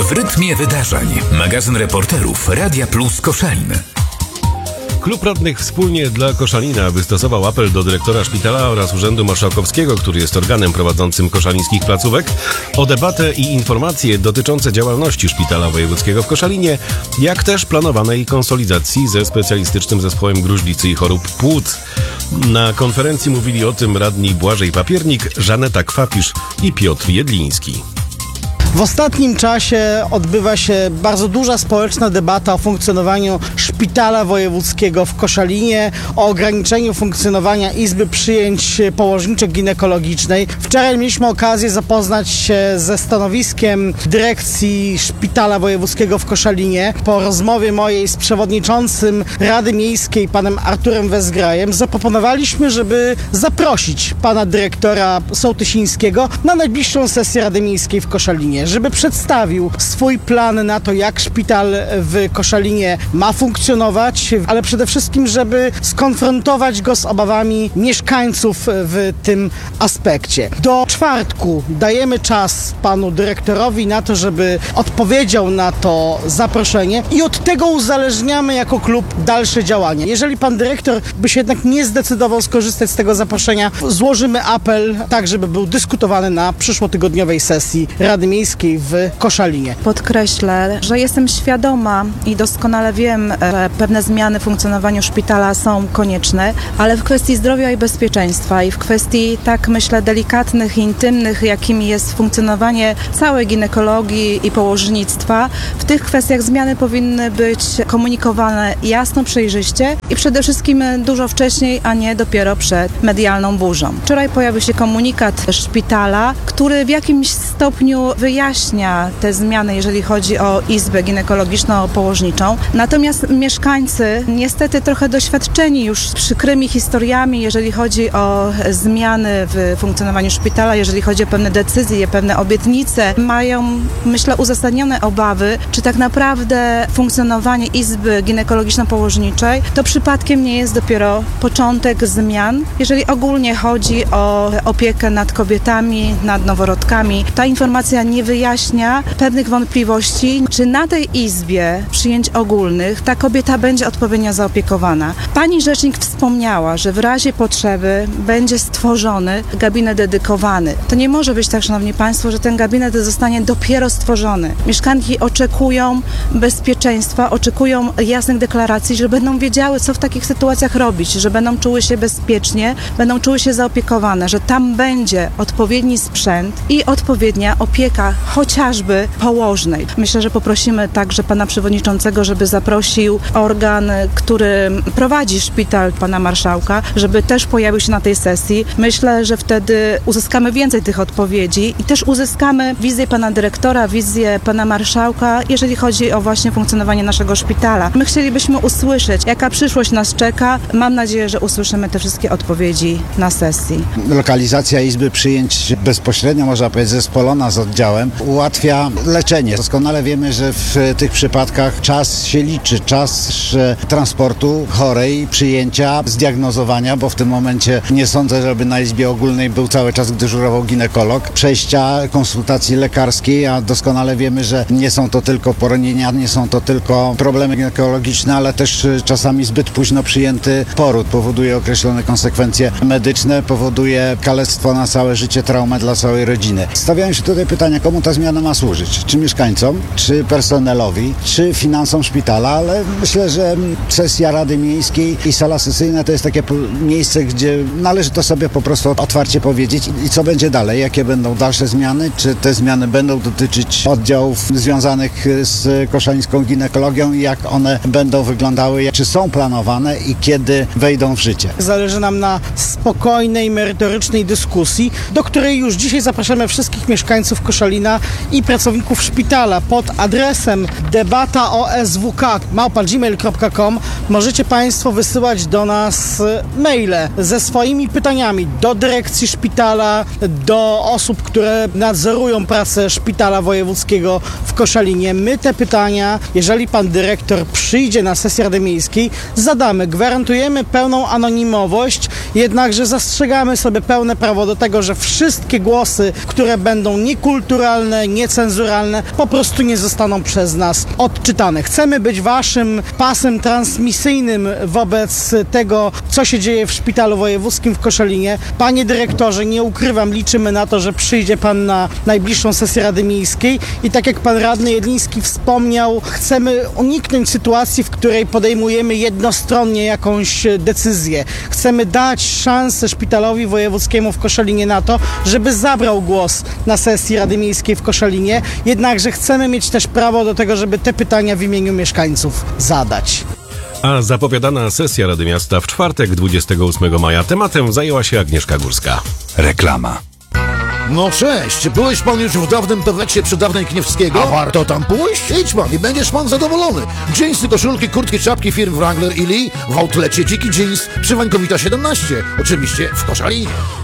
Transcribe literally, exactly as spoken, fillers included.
W rytmie wydarzeń. Magazyn reporterów Radia Plus Koszalin. Klub Radnych Wspólnie dla Koszalina wystosował apel do dyrektora szpitala oraz Urzędu Marszałkowskiego, który jest organem prowadzącym koszalińskich placówek, o debatę i informacje dotyczące działalności Szpitala Wojewódzkiego w Koszalinie, jak też planowanej konsolidacji ze specjalistycznym zespołem gruźlicy i chorób płuc. Na konferencji mówili o tym radni Błażej Papiernik, Żaneta Kwapisz i Piotr Jedliński. W ostatnim czasie odbywa się bardzo duża społeczna debata o funkcjonowaniu Szpitala Wojewódzkiego w Koszalinie, o ograniczeniu funkcjonowania Izby Przyjęć Położniczo-Ginekologicznej. Wczoraj mieliśmy okazję zapoznać się ze stanowiskiem dyrekcji Szpitala Wojewódzkiego w Koszalinie. Po rozmowie mojej z przewodniczącym Rady Miejskiej, panem Arturem Wezgrajem, zaproponowaliśmy, żeby zaprosić pana dyrektora Sołtysińskiego na najbliższą sesję Rady Miejskiej w Koszalinie, żeby przedstawił swój plan na to, jak szpital w Koszalinie ma funkcjonować, ale przede wszystkim, żeby skonfrontować go z obawami mieszkańców w tym aspekcie. Do czwartku dajemy czas panu dyrektorowi na to, żeby odpowiedział na to zaproszenie i od tego uzależniamy jako klub dalsze działania. Jeżeli pan dyrektor by się jednak nie zdecydował skorzystać z tego zaproszenia, złożymy apel tak, żeby był dyskutowany na przyszłotygodniowej sesji Rady Miejskiej w Koszalinie. Podkreślę, że jestem świadoma i doskonale wiem, że pewne zmiany w funkcjonowaniu szpitala są konieczne, ale w kwestii zdrowia i bezpieczeństwa i w kwestii, tak myślę, delikatnych i intymnych, jakimi jest funkcjonowanie całej ginekologii i położnictwa, w tych kwestiach zmiany powinny być komunikowane jasno, przejrzyście i przede wszystkim dużo wcześniej, a nie dopiero przed medialną burzą. Wczoraj pojawił się komunikat szpitala, który w jakimś stopniu wyjaśnia te zmiany, jeżeli chodzi o Izbę Ginekologiczno-Położniczą. Natomiast mieszkańcy, niestety trochę doświadczeni już przykrymi historiami, jeżeli chodzi o zmiany w funkcjonowaniu szpitala, jeżeli chodzi o pewne decyzje, pewne obietnice, mają, myślę, uzasadnione obawy, czy tak naprawdę funkcjonowanie Izby Ginekologiczno-Położniczej to przypadkiem nie jest dopiero początek zmian, jeżeli ogólnie chodzi o opiekę nad kobietami, nad noworodkami. Ta informacja nie wyjaśnia pewnych wątpliwości, czy na tej Izbie Przyjęć Ogólnych ta kobieta będzie odpowiednio zaopiekowana. Pani rzecznik wspomniała, że w razie potrzeby będzie stworzony gabinet dedykowany. To nie może być tak, szanowni państwo, że ten gabinet zostanie dopiero stworzony. Mieszkanki oczekują bezpieczeństwa, oczekują jasnych deklaracji, że będą wiedziały, co w takich sytuacjach robić, że będą czuły się bezpiecznie, będą czuły się zaopiekowane, że tam będzie odpowiedni sprzęt i odpowiednia opieka, chociażby położnej. Myślę, że poprosimy także pana przewodniczącego, żeby zaprosił organ, który prowadzi szpital, pana marszałka, żeby też pojawił się na tej sesji. Myślę, że wtedy uzyskamy więcej tych odpowiedzi i też uzyskamy wizję pana dyrektora, wizję pana marszałka, jeżeli chodzi o właśnie funkcjonowanie naszego szpitala. My chcielibyśmy usłyszeć, jaka przyszłość nas czeka. Mam nadzieję, że usłyszymy te wszystkie odpowiedzi na sesji. Lokalizacja Izby Przyjęć bezpośrednio, można powiedzieć, zespolona z oddziałem ułatwia leczenie. Doskonale wiemy, że w tych przypadkach czas się liczy, czas transportu chorej, przyjęcia, zdiagnozowania, bo w tym momencie nie sądzę, żeby na Izbie Ogólnej był cały czas dyżurował ginekolog, przejścia konsultacji lekarskiej, a doskonale wiemy, że nie są to tylko poronienia, nie są to tylko problemy ginekologiczne, ale też czasami zbyt późno przyjęty poród powoduje określone konsekwencje medyczne, powoduje kalectwo na całe życie, traumę dla całej rodziny. Stawiają się tutaj pytania, komu ta zmiana ma służyć? Czy mieszkańcom, czy personelowi, czy finansom szpitala, ale myślę, że sesja Rady Miejskiej i sala sesyjna to jest takie miejsce, gdzie należy to sobie po prostu otwarcie powiedzieć i co będzie dalej, jakie będą dalsze zmiany, czy te zmiany będą dotyczyć oddziałów związanych z koszalińską ginekologią i jak one będą wyglądały, czy są planowane i kiedy wejdą w życie. Zależy nam na spokojnej, merytorycznej dyskusji, do której już dzisiaj zapraszamy wszystkich mieszkańców Koszalina i pracowników szpitala pod adresem debata o s w k małpa gmail kropka com. Możecie państwo wysyłać do nas maile ze swoimi pytaniami do dyrekcji szpitala, do osób, które nadzorują pracę Szpitala Wojewódzkiego w Koszalinie. My te pytania, jeżeli pan dyrektor przyjdzie na sesję Rady Miejskiej, zadamy. Gwarantujemy pełną anonimowość, jednakże zastrzegamy sobie pełne prawo do tego, że wszystkie głosy, które będą niekulturalne, kulturalne, niecenzuralne po prostu nie zostaną przez nas odczytane. Chcemy być waszym pasem transmisyjnym wobec tego, co się dzieje w Szpitalu Wojewódzkim w Koszalinie. Panie dyrektorze, nie ukrywam, liczymy na to, że przyjdzie pan na najbliższą sesję Rady Miejskiej i tak jak pan radny Jedliński wspomniał, chcemy uniknąć sytuacji, w której podejmujemy jednostronnie jakąś decyzję. Chcemy dać szansę Szpitalowi Wojewódzkiemu w Koszalinie na to, żeby zabrał głos na sesji Rady Miejskiej w Koszalinie, jednakże chcemy mieć też prawo do tego, żeby te pytania w imieniu mieszkańców zadać. A zapowiadana sesja Rady Miasta w czwartek, dwudziestego ósmego maja. Tematem zajęła się Agnieszka Górska. Reklama. No cześć, byłeś pan już w dawnym peweksie przy dawnej Kniewskiego? A warto tam pójść? Idź pan i będziesz pan zadowolony. Dżinsy, koszulki, kurtki, czapki firm Wrangler i Lee w outlecie Dziki Jeans przy Wańkowita siedemnaście. Oczywiście w Koszalinie.